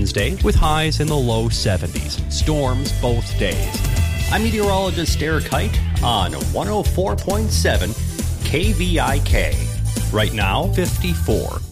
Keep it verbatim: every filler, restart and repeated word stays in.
Wednesday with highs in the low seventies. Storms both days. I'm meteorologist Eric Height on one oh four point seven K V I K. Right now, fifty-four.